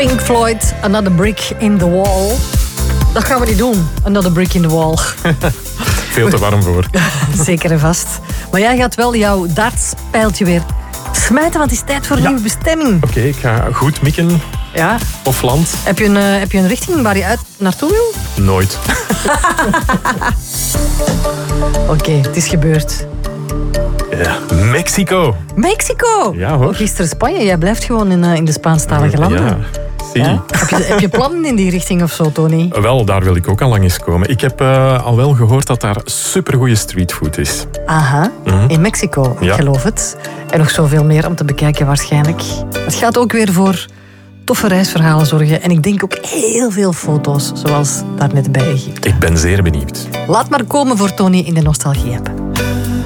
Pink Floyd, Another Brick in the Wall. Dat gaan we niet doen, Another Brick in the Wall. Veel te warm voor. Zeker en vast. Maar jij gaat wel jouw dartspijltje weer smijten, want het is tijd voor een nieuwe bestemming. Oké, ik ga goed mikken. Ja. Of land. Heb je een richting waar je naartoe wil? Nooit. Oké, het is gebeurd. Ja, Mexico. Mexico! Ja hoor. Gisteren Spanje, jij blijft gewoon in de Spaanstalige landen. Ja, zie. Ja. Heb je plannen in die richting of zo, Tony? Wel, daar wil ik ook al lang eens komen. Ik heb al wel gehoord dat daar supergoeie streetfood is. Aha, in Mexico, ik geloof het. En nog zoveel meer om te bekijken waarschijnlijk. Het gaat ook weer voor toffe reisverhalen zorgen. En ik denk ook heel veel foto's, zoals daarnet bij Egypte. Ik ben zeer benieuwd. Laat maar komen voor Tony in de Nostalgie-app.